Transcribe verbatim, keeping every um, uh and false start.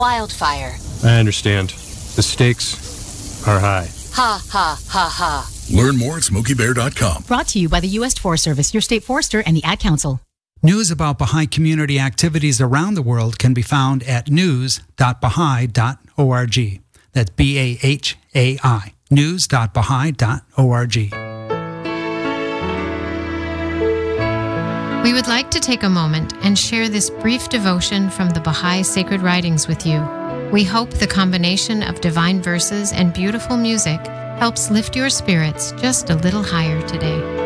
Wildfire. I understand. The stakes are high. Ha, ha, ha, ha. Learn more at smokey bear dot com. Brought to you by the U S Forest Service, your state forester, and the Ad Council. News about Baha'i community activities around the world can be found at news dot baha'i dot org. That's B A H A I. news dot baha'i dot org. We would like to take a moment and share this brief devotion from the Baha'i Sacred Writings with you. We hope the combination of divine verses and beautiful music helps lift your spirits just a little higher today.